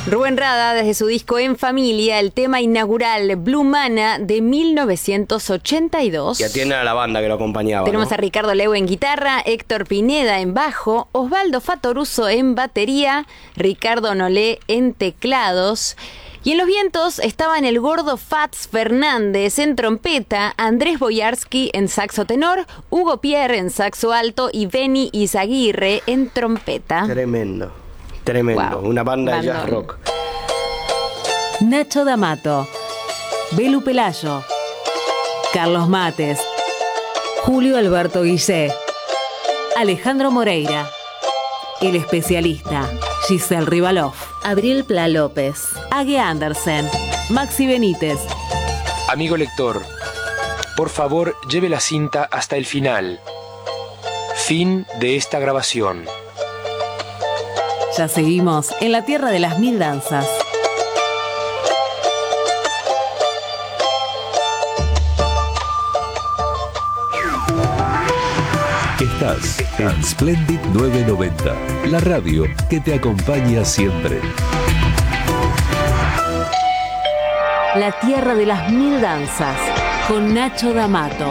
Rubén Rada, desde su disco En Familia, el tema inaugural Blue Mana de 1982. Y atienden a la banda que lo acompañaba. Tenemos ¿no? a Ricardo Leu en guitarra, Héctor Pineda en bajo, Osvaldo Fatoruso en batería, Ricardo Nolé en teclados. Y en los vientos estaban el gordo Fats Fernández en trompeta, Andrés Boyarsky en saxo tenor, Hugo Pierre en saxo alto y Benny Izaguirre en trompeta. Tremendo. Wow. Una banda de Bandón. jazz rock. Nacho D'Amato, Belu Pelayo, Carlos Mates, Julio Alberto Guillé, Alejandro Moreira, El Especialista, Giselle Rivalov, Abriel Pla López, Ague Andersen, Maxi Benítez. Amigo lector, por favor lleve la cinta hasta el final. Fin de esta grabación. Ya seguimos en la tierra de las mil danzas. Estás en Splendid 990, la radio que te acompaña siempre. La tierra de las mil danzas, con Nacho D'Amato.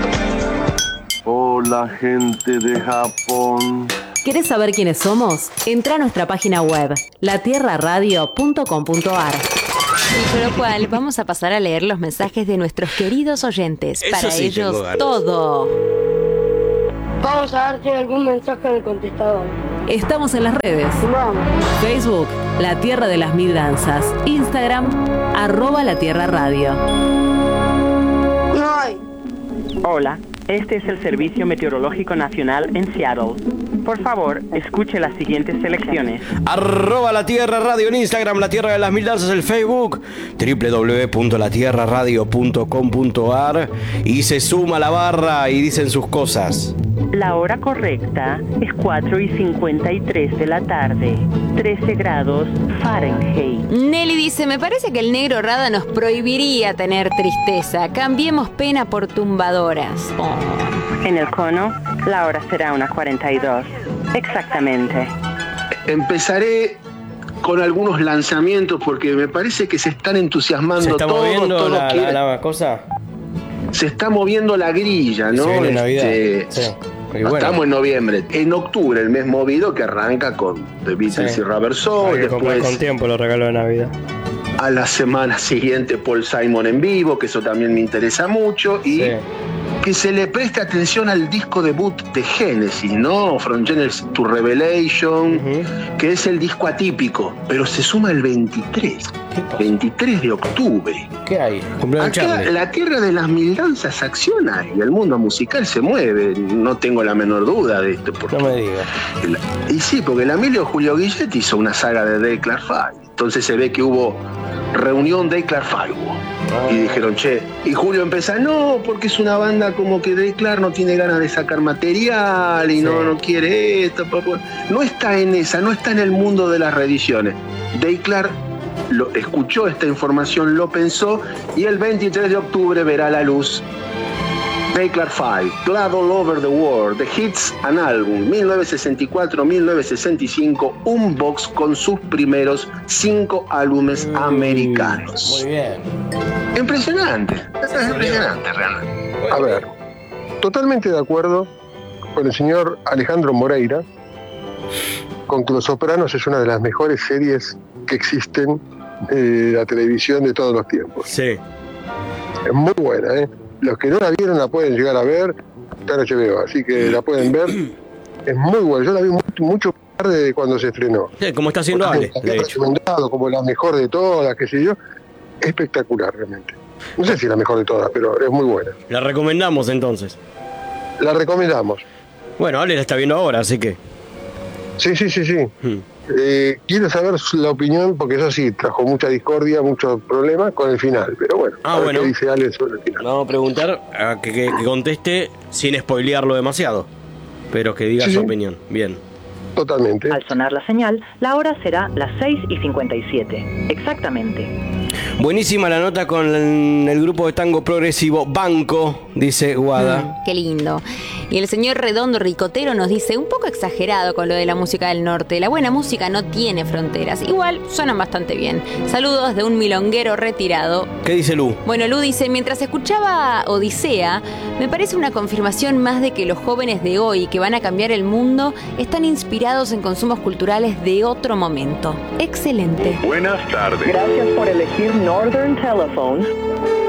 Hola, gente de Japón. ¿Querés saber quiénes somos? Entra a nuestra página web, latierraradio.com.ar. Dicho lo cual, vamos a pasar a leer los mensajes de nuestros queridos oyentes. Eso Para sí, ellos, tengo ganas. todo. Vamos a ver si hay algún mensaje en el contestador. Estamos en las redes. Vamos. Facebook, La Tierra de las Mil Danzas. Instagram, @latierraradio. No hay. Hola, este es el Servicio Meteorológico Nacional en Seattle. Por favor, escuche las siguientes selecciones. @La Tierra Radio en Instagram, La Tierra de las Mil Danzas en Facebook, www.latierraradio.com.ar, y se suma la barra y dicen sus cosas. La hora correcta es 4:53 de la tarde, 13 grados Fahrenheit. Nelly dice, me parece que el negro Rada nos prohibiría tener tristeza. Cambiemos pena por tumbadoras. Oh. En el cono, la hora será una 42. Exactamente. Empezaré con algunos lanzamientos porque me parece que se están entusiasmando. ¿Se está todos, moviendo todos quieren- la cosa? Se está moviendo la grilla, ¿no? Se viene Navidad. Sí. Y bueno, Estamos en noviembre. En octubre, el mes movido que arranca con The Beatles sí. y Rubber Soul. hay que comprar Después, con tiempo los regalos de Navidad. a la semana siguiente, Paul Simon en vivo, que eso también me interesa mucho. Y Sí. que se le preste atención al disco debut de Genesis, ¿no? From Genesis to Revelation, que es el disco atípico, pero se suma el 23 de octubre. ¿Qué hay? Cumpleaños Acá Charlie. la tierra de las mil danzas acciona y el mundo musical se mueve, no tengo la menor duda de esto. Porque No me digas. y sí, porque el Emilio Julio Guillet hizo una saga de Dave Clark Five, entonces se ve que hubo reunión Dave Clark Five hubo. Y dijeron, che, y Julio empieza, no, porque es una banda como que Dave Clark no tiene ganas de sacar material y Sí. no quiere esto. No está en esa, no está en el mundo de las reediciones. Dave Clark lo escuchó esta información, lo pensó y el 23 de octubre verá la luz Dave Clark Five, Glad All Over the World, The Hits and Album, 1964-1965, un box con sus primeros 5 álbumes americanos. Muy bien. Impresionante, es impresionante realmente. A ver, totalmente de acuerdo con el señor Alejandro Moreira, con que Los Sopranos es una de las mejores series que existen de la televisión de todos los tiempos. Sí. Es muy buena, ¿eh? Los que no la vieron la pueden llegar a ver esta noche veo, así que la pueden ver. Es muy buena, yo la vi mucho tarde de cuando se estrenó. Sí, como está haciendo Ale, La de había hecho. recomendado como la mejor de todas, qué sé yo. Espectacular realmente. No sé si la mejor de todas, pero es muy buena. La recomendamos entonces. La recomendamos. Bueno, Ale la está viendo ahora, así que. Sí. Hmm. Quiero saber la opinión, porque eso sí, trajo mucha discordia, muchos problemas con el final. Pero bueno, a ver bueno. qué dice Ale sobre el final. Vamos a preguntar a que conteste sin spoilearlo demasiado. Pero que diga Sí, su sí. opinión. Bien. Totalmente. Al sonar la señal, la hora será las 6:57. Exactamente. Buenísima la nota con el grupo de tango progresivo Banco, dice Guada. Qué lindo. Y el señor Redondo Ricotero nos dice, un poco exagerado con lo de la música del norte. La buena música no tiene fronteras. Igual suenan bastante bien. Saludos de un milonguero retirado. ¿Qué dice Lu? Bueno, Lu dice, mientras escuchaba Odisea, me parece una confirmación más de que los jóvenes de hoy que van a cambiar el mundo están inspirados en consumos culturales de otro momento. Excelente. Buenas tardes. Gracias por elegir Northern Telephone.